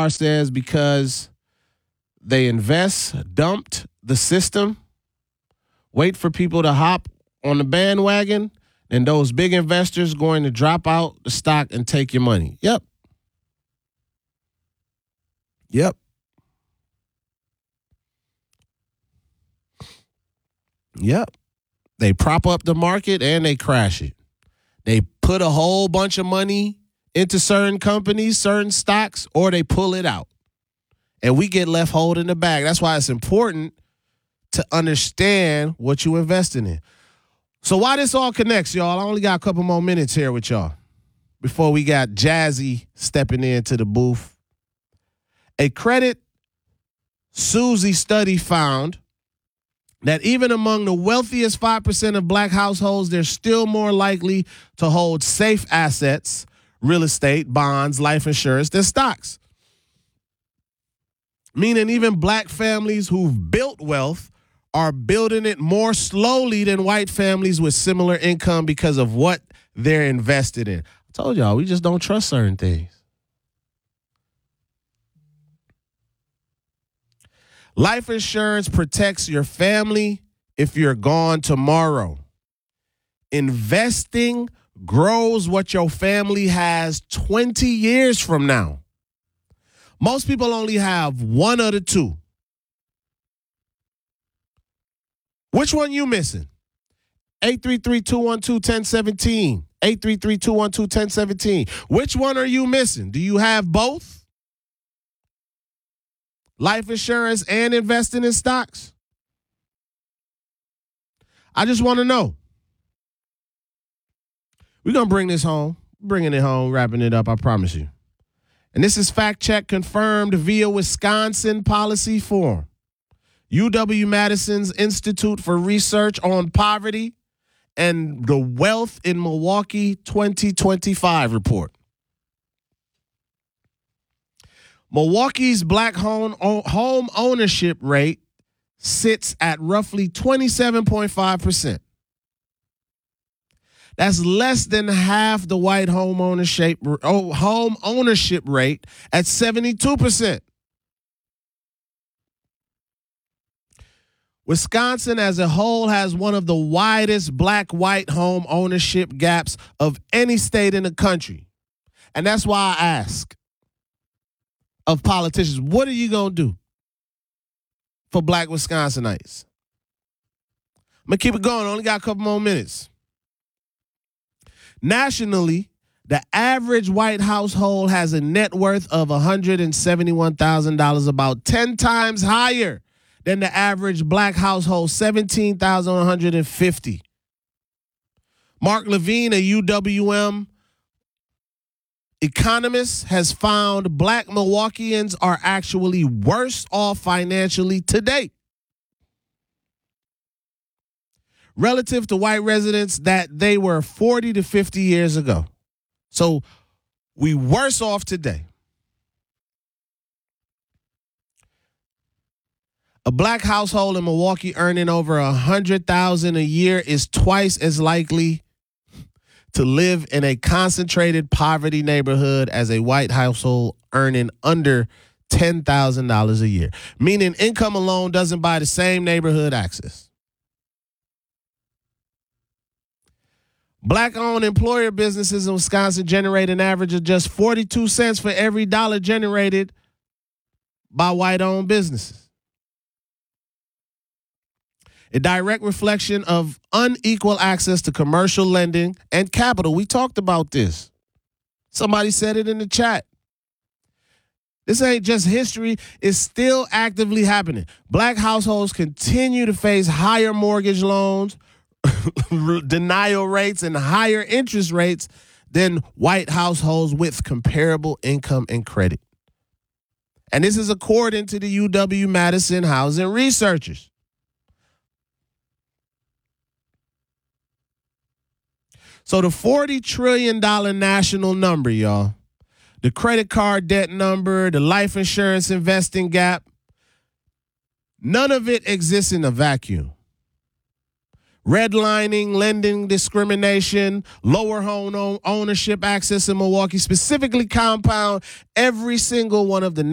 Lamar says because they dumped the system, wait for people to hop on the bandwagon, and those big investors going to drop out the stock and take your money. Yep. They prop up the market and they crash it. They put a whole bunch of money into certain companies, certain stocks, or they pull it out. And we get left holding the bag. That's why it's important to understand what you're investing in. So why this all connects, y'all, I only got a couple more minutes here with y'all before we got Jazzy stepping into the booth. A Credit Suzy study found that even among the wealthiest 5% of black households, they're still more likely to hold safe assets, real estate, bonds, life insurance, than stocks. Meaning even black families who've built wealth are building it more slowly than white families with similar income because of what they're invested in. I told y'all, we just don't trust certain things. Life insurance protects your family if you're gone tomorrow. Investing grows what your family has 20 years from now. Most people only have one of the two. Which one you missing? 833-212-1017. 833-212-1017. Which one are you missing? Do you have both? Life insurance and investing in stocks? I just want to know. We're going to bring this home. Bringing it home, wrapping it up, I promise you. And this is fact check confirmed via Wisconsin Policy Forum. UW-Madison's Institute for Research on Poverty and the Wealth in Milwaukee 2025 report. Milwaukee's black home ownership rate sits at roughly 27.5%. That's less than half the white home ownership rate at 72%. Wisconsin as a whole has one of the widest black-white home ownership gaps of any state in the country. And that's why I ask of politicians, what are you going to do for black Wisconsinites? I'm going to keep it going. I only got a couple more minutes. Nationally, the average white household has a net worth of $171,000, about 10 times higher than the average black household, $17,150. Mark Levine, a UWM economist, has found black Milwaukeeans are actually worse off financially today relative to white residents that they were 40 to 50 years ago. So we worse off today. A black household in Milwaukee earning over $100,000 a year is twice as likely to live in a concentrated poverty neighborhood as a white household earning under $10,000 a year, meaning income alone doesn't buy the same neighborhood access. Black-owned employer businesses in Wisconsin generate an average of just 42 cents for every dollar generated by white-owned businesses. A direct reflection of unequal access to commercial lending and capital. We talked about this. Somebody said it in the chat. This ain't just history. It's still actively happening. Black households continue to face higher mortgage loans, denial rates, and higher interest rates than white households with comparable income and credit. And this is according to the UW-Madison housing researchers. So the $40 trillion national number, y'all, the credit card debt number, the life insurance investing gap, none of it exists in a vacuum. Redlining, lending discrimination, lower home ownership access in Milwaukee specifically compound every single one of the